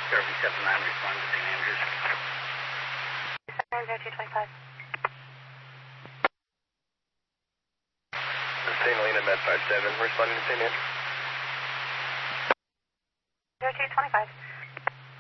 Discovery 79, respond to St. Andrews. 0225. St. Helena, Med 57, responding to St. Andrews. 0225.